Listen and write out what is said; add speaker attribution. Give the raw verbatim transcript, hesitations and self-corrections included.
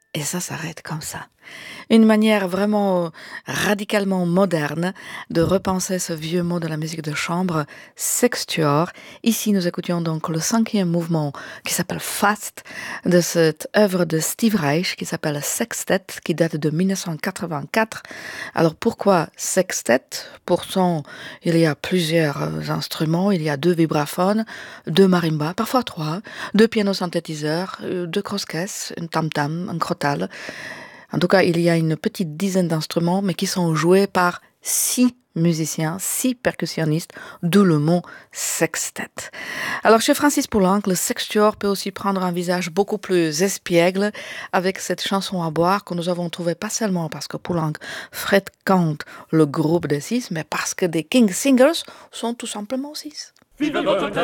Speaker 1: et ça s'arrête comme ça. Une manière vraiment radicalement moderne de repenser ce vieux mot de la musique de chambre, sextuor. Ici, nous écoutions donc le cinquième mouvement qui s'appelle Fast de cette œuvre de Steve Reich qui s'appelle Sextet, qui date de dix-neuf cent quatre-vingt-quatre. Alors pourquoi sextet? Pourtant, il y a plusieurs euh, instruments, il y a deux vibraphones, deux marimbas, parfois trois, deux pianos synthétiseurs, euh, deux grosses-caisses, un tam-tam, un crotale. En tout cas, il y a une petite dizaine d'instruments, mais qui sont joués par six musiciens, six percussionnistes, d'où le mot sextet. Alors, chez Francis Poulenc, le sextuor peut aussi prendre un visage beaucoup plus espiègle avec cette chanson à boire que nous avons trouvée pas seulement parce que Poulenc fréquente le groupe des six, mais parce que des King Singers sont tout simplement six.
Speaker 2: Vive notre